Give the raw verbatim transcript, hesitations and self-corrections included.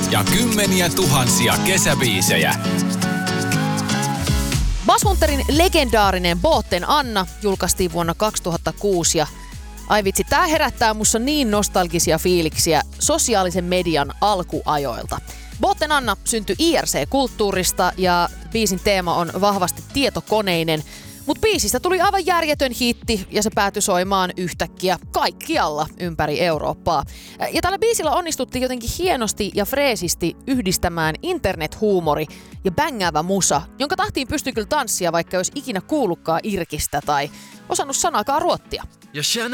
ja kymmeniä tuhansia kesäbiisejä. Basshunterin legendaarinen Båten Anna julkaistiin vuonna kaksituhattakuusi ja ai vitsi, tää herättää mussa niin nostalgisia fiiliksiä sosiaalisen median alkuajoilta. Båten Anna syntyi I R C-kulttuurista ja biisin teema on vahvasti tietokoneinen, mutta biisistä tuli aivan järjetön hitti ja se päätyi soimaan yhtäkkiä kaikkialla ympäri Eurooppaa. Ja tällä biisillä onnistuttiin jotenkin hienosti ja freesisti yhdistämään internethuumori ja bängäävä musa, jonka tahtiin pystyi kyllä tanssia, vaikka ei olisi ikinä kuullutkaan irkistä tai osannut sanaakaan ruottia.